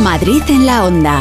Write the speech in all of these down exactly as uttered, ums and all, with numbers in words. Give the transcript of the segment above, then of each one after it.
Madrid en la Onda.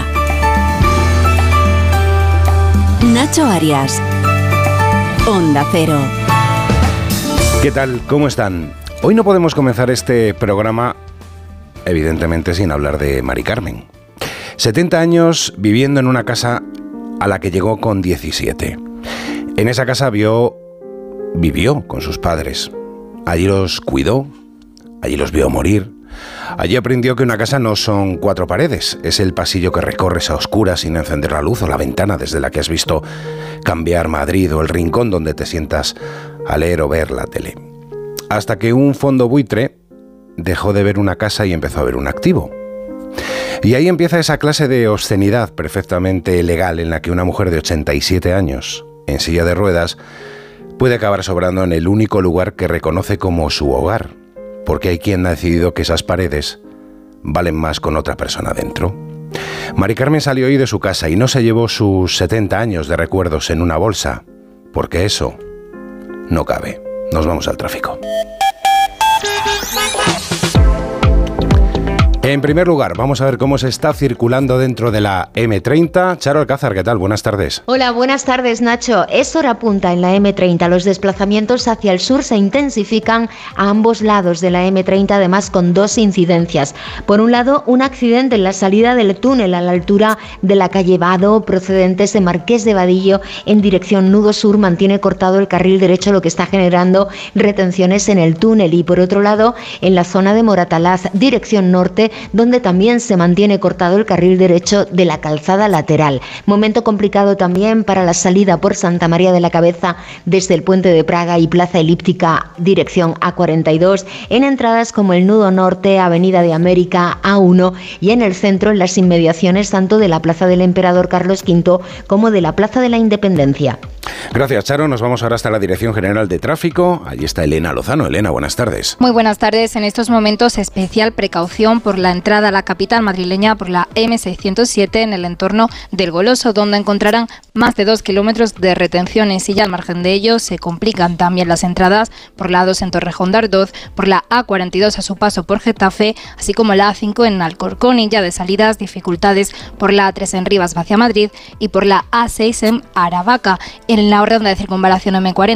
Nacho Arias. Onda Cero. ¿Qué tal? ¿Cómo están? Hoy no podemos comenzar este programa, evidentemente, sin hablar de Mari Carmen. setenta años viviendo en una casa a la que llegó con diecisiete. En esa casa vio, vivió con sus padres. Allí los cuidó, allí los vio morir. Allí aprendió que una casa no son cuatro paredes, es el pasillo que recorres a oscuras sin encender la luz, o la ventana desde la que has visto cambiar Madrid, o el rincón donde te sientas a leer o ver la tele. Hasta que un fondo buitre dejó de ver una casa y empezó a ver un activo. Y ahí empieza esa clase de obscenidad perfectamente legal en la que una mujer de ochenta y siete años, en silla de ruedas, puede acabar sobrando en el único lugar que reconoce como su hogar, porque hay quien ha decidido que esas paredes valen más con otra persona dentro. Mari Carmen salió hoy de su casa y no se llevó sus setenta años de recuerdos en una bolsa, porque eso no cabe. Nos vamos al tráfico. En primer lugar, vamos a ver cómo se está circulando dentro de la eme treinta. Charo Alcázar, ¿qué tal? Buenas tardes. Hola, buenas tardes, Nacho. Es hora punta en la eme treinta. Los desplazamientos hacia el sur se intensifican a ambos lados de la eme treinta, además con dos incidencias. Por un lado, un accidente en la salida del túnel a la altura de la calle Vado, procedentes de Marqués de Vadillo en dirección Nudo Sur, mantiene cortado el carril derecho, lo que está generando retenciones en el túnel. Y por otro lado, en la zona de Moratalaz, dirección norte, donde también se mantiene cortado el carril derecho de la calzada lateral. Momento complicado también para la salida por Santa María de la Cabeza desde el Puente de Praga y Plaza Elíptica, dirección A cuarenta y dos, en entradas como el Nudo Norte, Avenida de América, A uno, y en el centro, en las inmediaciones tanto de la Plaza del Emperador Carlos quinto como de la Plaza de la Independencia. Gracias, Charo. Nos vamos ahora hasta la Dirección General de Tráfico. Allí está Elena Lozano. Elena, buenas tardes. Muy buenas tardes. En estos momentos, especial precaución por la entrada a la capital madrileña por la eme seiscientos siete en el entorno del Goloso, donde encontrarán más de dos kilómetros de retenciones, y ya al margen de ello se complican también las entradas por la A dos en Torrejón de Ardoz, por la A cuarenta y dos a su paso por Getafe, así como la A cinco en Alcorcón, y ya de salidas dificultades por la A tres en Rivas hacia Madrid y por la A seis en Aravaca. En la orden de circunvalación eme cuarenta